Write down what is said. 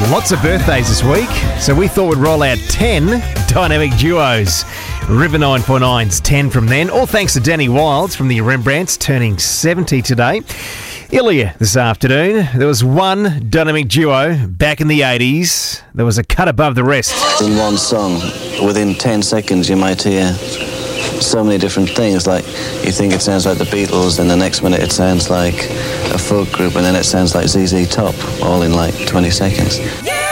Lots of birthdays this week, so we thought we'd roll out 10 dynamic duos. River 949's 10 from then, all thanks to Danny Wilds from the Rembrandts, turning 70 today. Earlier this afternoon, there was one dynamic duo back in the 80s. There was a cut above the rest. In one song, within 10 seconds, you might hear so many different things. Like, you think it sounds like the Beatles, then the next minute it sounds like a folk group, and then it sounds like ZZ Top, all in like 20 seconds. Yeah!